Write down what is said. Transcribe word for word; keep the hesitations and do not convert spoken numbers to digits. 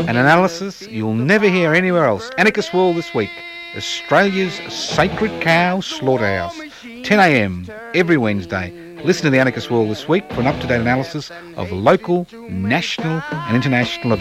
An analysis you'll never hear anywhere else. Anarchist World this week. Australia's sacred cow slaughterhouse. ten a m every Wednesday. Listen to the Anarchist World this week for an up-to-date analysis of local, national and international events.